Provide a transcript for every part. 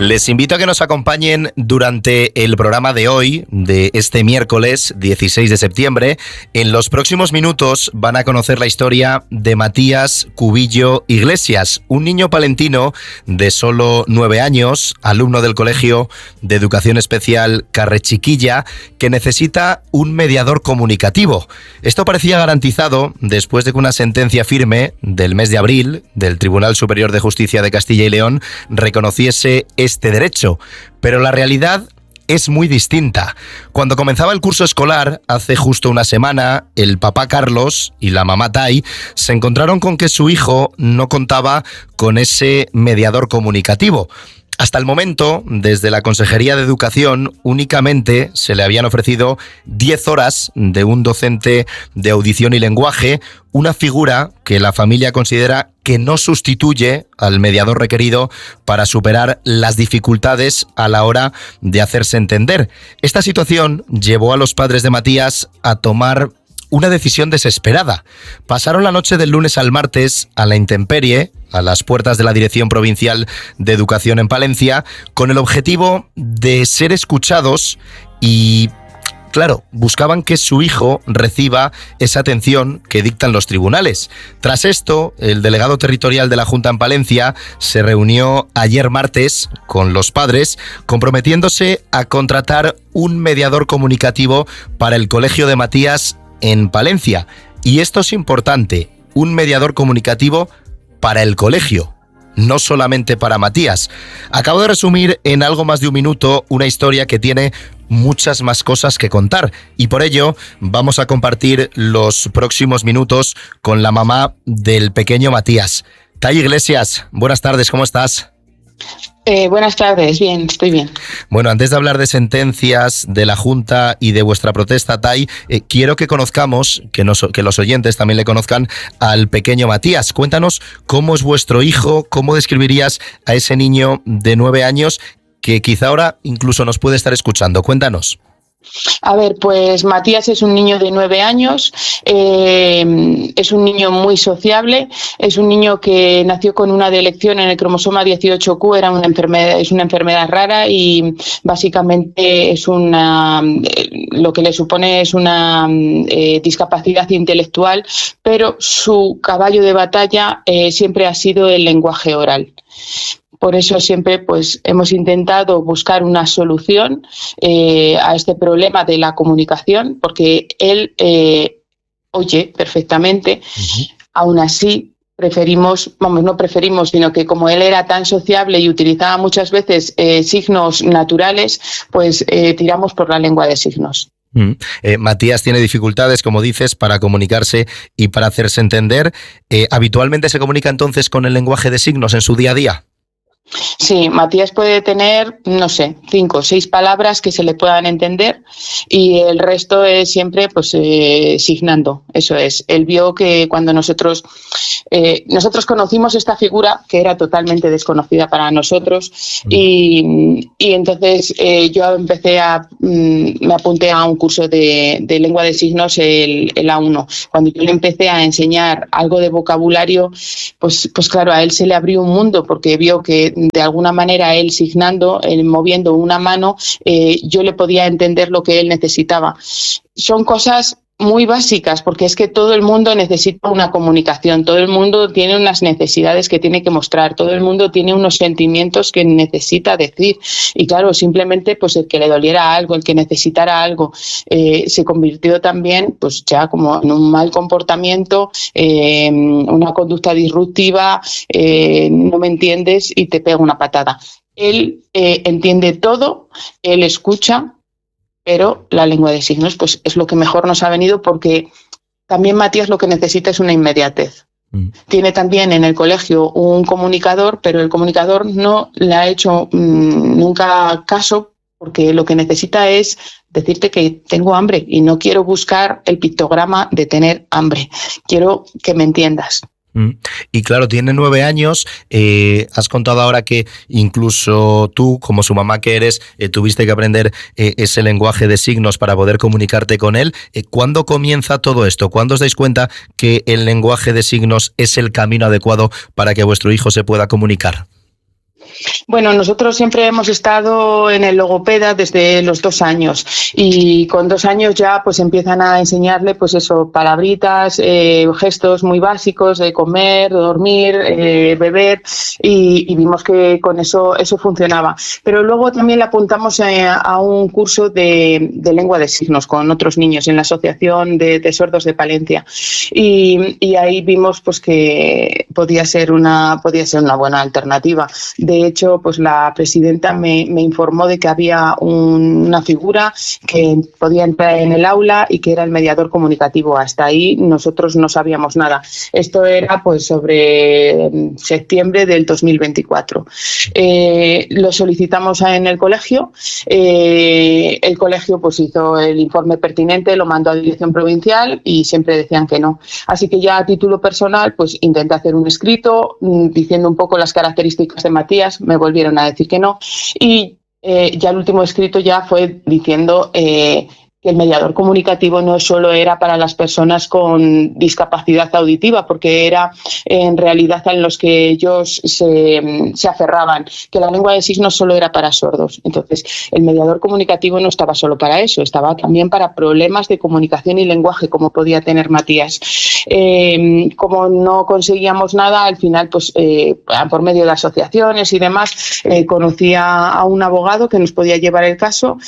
Les invito a que nos acompañen durante el programa de hoy, de este miércoles 16 de septiembre. En los próximos minutos van a conocer la historia de Matías Cubillo Iglesias, un niño palentino de solo 9 años, alumno del Colegio de Educación Especial Carrechiquilla, que necesita un mediador comunicativo. Esto parecía garantizado después de que una sentencia firme del mes de abril del Tribunal Superior de Justicia de Castilla y León reconociese este derecho, pero la realidad es muy distinta. Cuando comenzaba el curso escolar, hace justo una semana, el papá Carlos y la mamá Tai se encontraron con que su hijo no contaba con ese mediador comunicativo. Hasta el momento, desde la Consejería de Educación, únicamente se le habían ofrecido 10 horas de un docente de audición y lenguaje, una figura que la familia considera que no sustituye al mediador requerido para superar las dificultades a la hora de hacerse entender. Esta situación llevó a los padres de Matías a tomar una decisión desesperada. Pasaron la noche del lunes al martes a la intemperie, a las puertas de la Dirección Provincial de Educación en Palencia, con el objetivo de ser escuchados y, claro, buscaban que su hijo reciba esa atención que dictan los tribunales. Tras esto, el delegado territorial de la Junta en Palencia se reunió ayer martes con los padres, comprometiéndose a contratar un mediador comunicativo para el colegio de Matías en Palencia. Y esto es importante, un mediador comunicativo para el colegio, no solamente para Matías. Acabo de resumir en algo más de un minuto una historia que tiene muchas más cosas que contar, y por ello vamos a compartir los próximos minutos con la mamá del pequeño Matías. Tai Iglesias, buenas tardes, ¿cómo estás? Buenas tardes, bien, estoy bien. Bueno, antes de hablar de sentencias de la Junta y de vuestra protesta, Tai, quiero que conozcamos, que los oyentes también le conozcan al pequeño Matías. Cuéntanos cómo es vuestro hijo, cómo describirías a ese niño de 9 años que quizá ahora incluso nos puede estar escuchando. Cuéntanos. A ver, pues Matías es un niño de 9 años, es un niño muy sociable, es un niño que nació con una delección en el cromosoma 18Q, es una enfermedad rara y básicamente es lo que le supone es una discapacidad intelectual, pero su caballo de batalla siempre ha sido el lenguaje oral. Por eso siempre pues hemos intentado buscar una solución a este problema de la comunicación, porque él oye perfectamente. Aún así no preferimos, sino que como él era tan sociable y utilizaba muchas veces signos naturales, pues tiramos por la lengua de signos. Matías tiene dificultades, como dices, para comunicarse y para hacerse entender. ¿Habitualmente se comunica entonces con el lenguaje de signos en su día a día? Sí, Matías puede tener, 5 o 6 palabras que se le puedan entender y el resto es siempre pues signando, eso es. Él vio que cuando nosotros conocimos esta figura, que era totalmente desconocida para nosotros, y entonces yo me apunté a un curso de lengua de signos, el A1. Cuando yo le empecé a enseñar algo de vocabulario, pues claro, a él se le abrió un mundo porque vio que de alguna manera él signando, él moviendo una mano, yo le podía entender lo que él necesitaba. Son cosas muy básicas, porque es que todo el mundo necesita una comunicación, todo el mundo tiene unas necesidades que tiene que mostrar, todo el mundo tiene unos sentimientos que necesita decir, y claro, simplemente pues el que le doliera algo, el que necesitara algo, se convirtió también pues ya como en un mal comportamiento, una conducta disruptiva, no me entiendes y te pega una patada. Él entiende todo, él escucha, pero la lengua de signos pues es lo que mejor nos ha venido, porque también Matías lo que necesita es una inmediatez. Tiene también en el colegio un comunicador, pero el comunicador no le ha hecho nunca caso, porque lo que necesita es decirte que tengo hambre y no quiero buscar el pictograma de tener hambre. Quiero que me entiendas. Y claro, tiene 9 años, has contado ahora que incluso tú, como su mamá que eres, tuviste que aprender ese lenguaje de signos para poder comunicarte con él. ¿Cuándo comienza todo esto? ¿Cuándo os dais cuenta que el lenguaje de signos es el camino adecuado para que vuestro hijo se pueda comunicar? Bueno, nosotros siempre hemos estado en el logopeda desde los 2 años y con 2 años ya pues empiezan a enseñarle pues eso, palabritas, gestos muy básicos de comer, dormir, beber y vimos que con eso funcionaba. Pero luego también le apuntamos a un curso de lengua de signos con otros niños en la Asociación de Sordos de Palencia y ahí vimos pues que podía ser una buena alternativa. De hecho, pues la presidenta me informó de que había una figura que podía entrar en el aula y que era el mediador comunicativo. Hasta ahí nosotros no sabíamos nada. Esto era pues sobre septiembre del 2024. Lo solicitamos en el colegio. El colegio pues hizo el informe pertinente, lo mandó a dirección provincial y siempre decían que no. Así que ya a título personal pues intenté hacer un escrito diciendo un poco las características de Matías, me volvieron a decir que no y ya el último escrito ya fue diciendo que el mediador comunicativo no solo era para las personas con discapacidad auditiva, porque era en realidad en los que ellos se aferraban, que la lengua de signos solo era para sordos. Entonces, el mediador comunicativo no estaba solo para eso, estaba también para problemas de comunicación y lenguaje, como podía tener Matías. Como no conseguíamos nada, al final, pues por medio de asociaciones y demás, conocí a un abogado que nos podía llevar el caso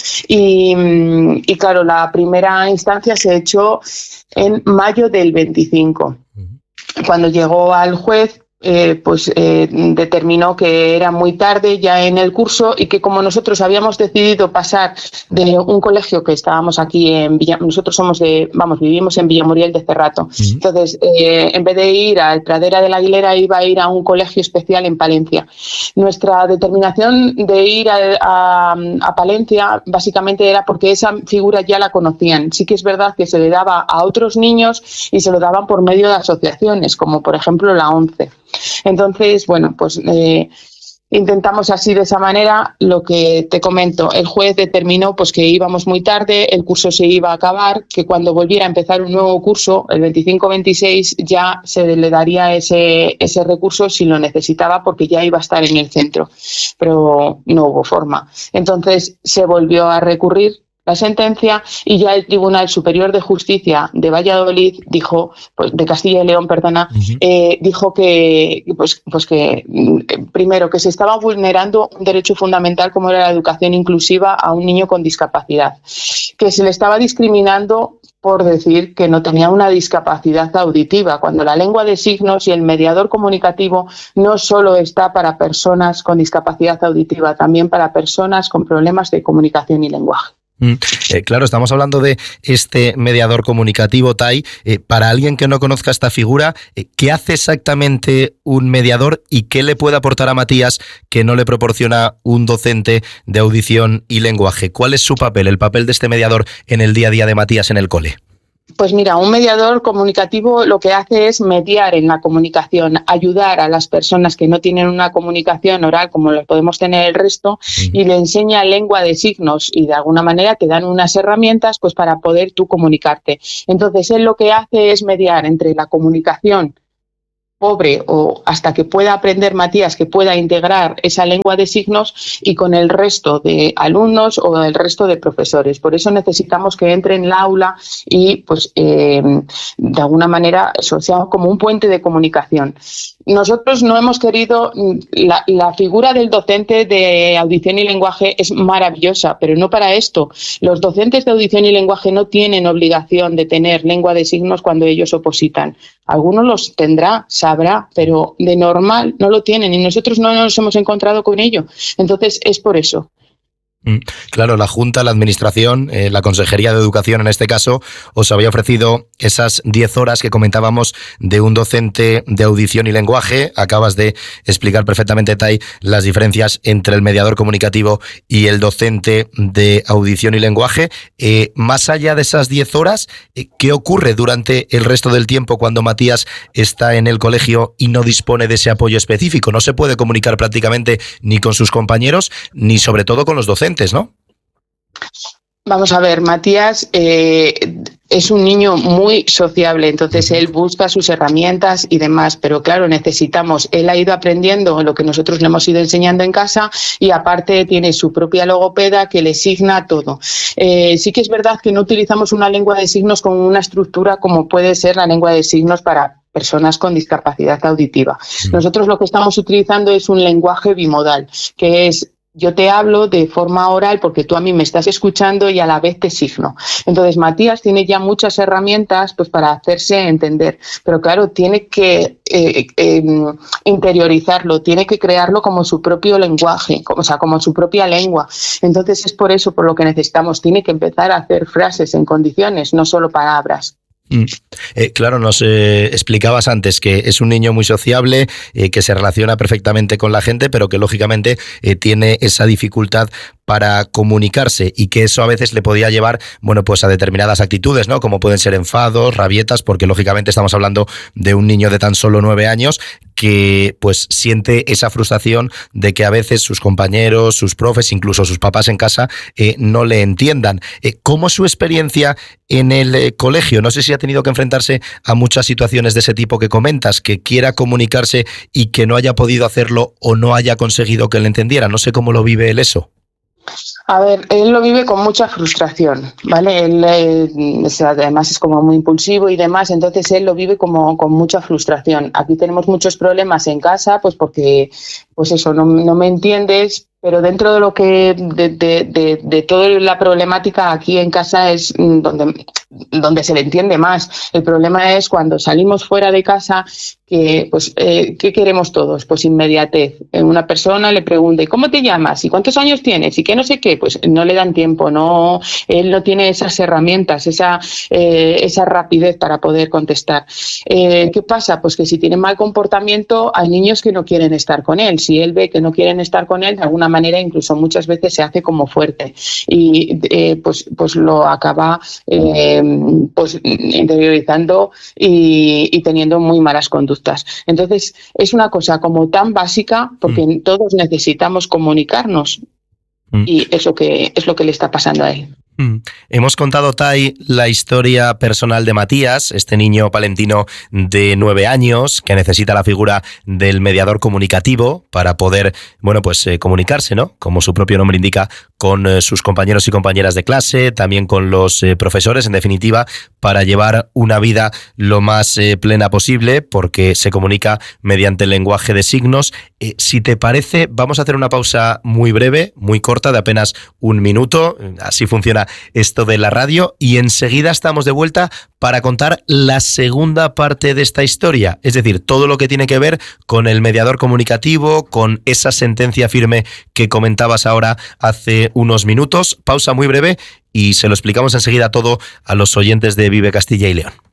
y claro, la primera instancia se echó en mayo del 25. Cuando llegó al juez, determinó que era muy tarde ya en el curso y que como nosotros habíamos decidido pasar de un colegio que estábamos aquí en nosotros vivimos en Villamuriel de Cerrato. Entonces, en vez de ir a Pradera de la Aguilera, iba a ir a un colegio especial en Palencia. Nuestra determinación de ir a Palencia básicamente era porque esa figura ya la conocían. Sí que es verdad que se le daba a otros niños y se lo daban por medio de asociaciones, como por ejemplo la ONCE. Entonces, bueno, pues intentamos así de esa manera. Lo que te comento, el juez determinó pues que íbamos muy tarde, el curso se iba a acabar, que cuando volviera a empezar un nuevo curso, el 25-26, ya se le daría ese recurso si lo necesitaba porque ya iba a estar en el centro, pero no hubo forma. Entonces se volvió a recurrir la sentencia y ya el Tribunal Superior de Justicia de Valladolid dijo, pues de Castilla y León, perdona, dijo que primero que se estaba vulnerando un derecho fundamental como era la educación inclusiva a un niño con discapacidad, que se le estaba discriminando por decir que no tenía una discapacidad auditiva, cuando la lengua de signos y el mediador comunicativo no solo está para personas con discapacidad auditiva, también para personas con problemas de comunicación y lenguaje. Claro, estamos hablando de este mediador comunicativo, Tai. Para alguien que no conozca esta figura, ¿qué hace exactamente un mediador y qué le puede aportar a Matías que no le proporciona un docente de audición y lenguaje? ¿Cuál es su papel, el papel de este mediador en el día a día de Matías en el cole? Pues mira, un mediador comunicativo lo que hace es mediar en la comunicación, ayudar a las personas que no tienen una comunicación oral como lo podemos tener el resto y le enseña lengua de signos y de alguna manera te dan unas herramientas pues para poder tú comunicarte. Entonces él lo que hace es mediar entre la comunicación pobre o hasta que pueda aprender Matías, que pueda integrar esa lengua de signos y con el resto de alumnos o el resto de profesores. Por eso necesitamos que entre en el aula y pues de alguna manera eso sea como un puente de comunicación. Nosotros no hemos querido, la figura del docente de audición y lenguaje es maravillosa, pero no para esto. Los docentes de audición y lenguaje no tienen obligación de tener lengua de signos cuando ellos opositan. Algunos los tendrá, sabrá, pero de normal no lo tienen y nosotros no nos hemos encontrado con ello. Entonces es por eso. Claro, la Junta, la Administración, la Consejería de Educación en este caso, os había ofrecido esas 10 horas que comentábamos de un docente de audición y lenguaje. Acabas de explicar perfectamente, Tai, las diferencias entre el mediador comunicativo y el docente de audición y lenguaje. Más allá de esas 10 horas, ¿qué ocurre durante el resto del tiempo cuando Matías está en el colegio y no dispone de ese apoyo específico? No se puede comunicar prácticamente ni con sus compañeros, ni sobre todo con los docentes, ¿no? Vamos a ver, Matías es un niño muy sociable, entonces él busca sus herramientas y demás, pero claro, él ha ido aprendiendo lo que nosotros le hemos ido enseñando en casa y aparte tiene su propia logopeda que le signa todo. Sí que es verdad que no utilizamos una lengua de signos con una estructura como puede ser la lengua de signos para personas con discapacidad auditiva. Nosotros lo que estamos utilizando es un lenguaje bimodal, que es: yo te hablo de forma oral porque tú a mí me estás escuchando y a la vez te signo. Entonces, Matías tiene ya muchas herramientas pues para hacerse entender, pero claro, tiene que interiorizarlo, tiene que crearlo como su propio lenguaje, o sea, como su propia lengua. Entonces, es por eso por lo que necesitamos. Tiene que empezar a hacer frases en condiciones, no solo palabras. Claro, nos explicabas antes que es un niño muy sociable, que se relaciona perfectamente con la gente, pero que lógicamente tiene esa dificultad para comunicarse y que eso a veces le podía llevar, bueno, pues a determinadas actitudes, ¿no? Como pueden ser enfados, rabietas, porque lógicamente estamos hablando de un niño de tan solo 9 años que pues siente esa frustración de que a veces sus compañeros, sus profes, incluso sus papás en casa no le entiendan. ¿Cómo es su experiencia en el colegio? No sé si ha tenido que enfrentarse a muchas situaciones de ese tipo que comentas, que quiera comunicarse y que no haya podido hacerlo o no haya conseguido que le entendiera. No sé cómo lo vive él eso. A ver, él lo vive con mucha frustración, ¿vale? Él además es como muy impulsivo y demás, entonces él lo vive como con mucha frustración. Aquí tenemos muchos problemas en casa, pues porque, pues eso, no me entiendes, pero dentro de lo que de toda la problemática aquí en casa es donde se le entiende más. El problema es cuando salimos fuera de casa, que pues ¿qué queremos todos? Pues inmediatez. Una persona le pregunta: ¿y cómo te llamas? ¿Y cuántos años tienes? ¿Y qué no sé qué? Pues no le dan tiempo, él no tiene esas herramientas, esa rapidez para poder contestar. ¿Qué pasa? Pues que si tiene mal comportamiento, hay niños que no quieren estar con él. Si él ve que no quieren estar con él, de alguna manera incluso muchas veces se hace como fuerte y pues lo acaba pues interiorizando y teniendo muy malas conductas. Entonces es una cosa como tan básica porque todos necesitamos comunicarnos y es lo que le está pasando a él. Hemos contado, Tai, la historia personal de Matías, este niño palentino de 9 años que necesita la figura del mediador comunicativo para poder, bueno, pues comunicarse, ¿no? Como su propio nombre indica, con sus compañeros y compañeras de clase, también con los profesores, en definitiva, para llevar una vida lo más plena posible, porque se comunica mediante el lenguaje de signos. Si te parece, vamos a hacer una pausa muy breve, muy corta, de apenas 1 minuto, así funciona esto de la radio, y enseguida estamos de vuelta para contar la segunda parte de esta historia, es decir, todo lo que tiene que ver con el mediador comunicativo, con esa sentencia firme que comentabas ahora hace unos minutos. Pausa muy breve y se lo explicamos enseguida todo a los oyentes de Vive Castilla y León.